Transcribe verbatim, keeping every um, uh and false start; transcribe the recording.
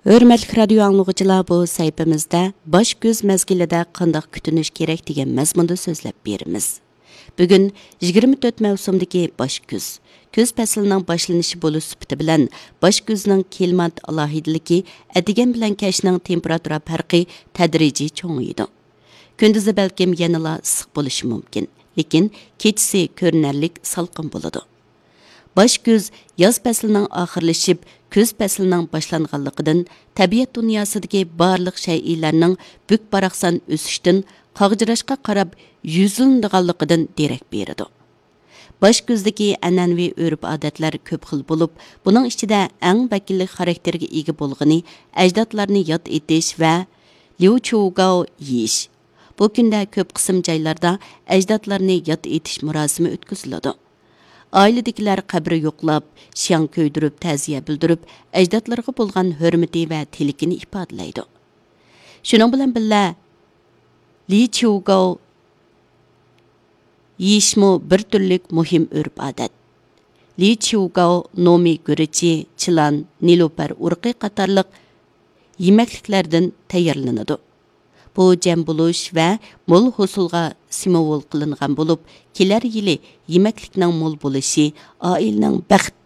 Hörmətli radio anlıqçılar, bu sayfamızda baş göz mezgilida qandaq kütünüş kerak degan mazmunda so'zlab beramiz. Bugun yigirma to'rt mavsumdagi baş göz, көз пәсілінің башланышы болу сүпті білән, баш көзінің келмат алахиділігі әдіген білән кәшінің температура пәрқи тәдірежі чоңыйды. Көндізі бәлкем яныла ысық болышы мүмкін, лекен кечісі көрінәрлік салқын болуды. Baş göz yaz pəslinin axırlaşıb, көз pəslinin başlanğanlığıdan, təbiət dünyasıdakı barlıq şeylərinin bük baraqsan ösüşdən, qağcırашqa qarab yüzülündüğanlığıdan derek beridi. Baş gözdəki ənənvi örüp adətlər köp xil bulub, bunun içində ən vəkillik xarakterге ega bolğını əcdadlarını yad etiş və Liu Chugao yiyiş. Bu gündə köp qism joylarda əcdadlarını yad etiş murosimi o'tkaziladi. Ailədikilər qəbri yoxlab, şiyan köydürüb, təziyə bildirib, əcdadlarına bolğan hörməti və tilikini ifadelaydı. Şunun bilan birlə Li Chugao yeyishmu bir türlük muhim örp adat. Li Chugao nomi gürüçi, chilan, niloper urqi qatarlıq yeməkliklərdən tayyorlanadi. Bu jam buluş və mol hosulğa simvol qilingan bo'lib, kelar yili yeməklikning mol bo'lishi, oilaning baxt